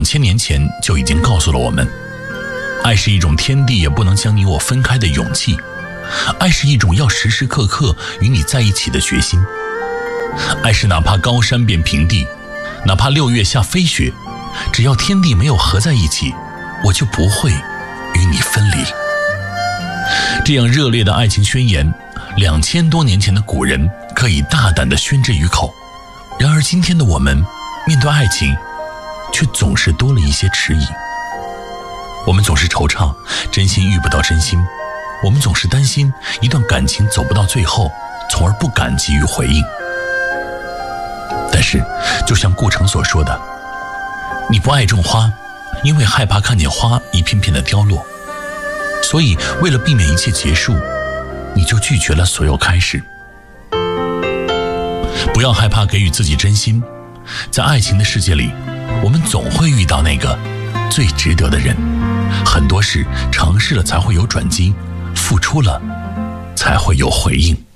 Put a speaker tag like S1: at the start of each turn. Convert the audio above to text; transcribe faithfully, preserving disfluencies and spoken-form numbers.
S1: 千年前就已经告诉了我们，爱是一种天地也不能将你我分开的勇气，爱是一种要时时刻刻与你在一起的决心，爱是哪怕高山变平地，哪怕六月下飞雪，只要天地没有合在一起，我就不会与你分离。这样热烈的爱情宣言，两千多年前的古人可以大胆地宣之于口，然而今天的我们面对爱情却总是多了一些迟疑。我们总是惆怅真心遇不到真心，我们总是担心一段感情走不到最后，从而不敢给予回应。但是就像顾城所说的，你不爱种花，因为害怕看见花一片片的凋落，所以为了避免一切结束，你就拒绝了所有开始。不要害怕给予自己真心，在爱情的世界里，我们总会遇到那个最值得的人。很多事尝试了才会有转机，付出了才会有回应。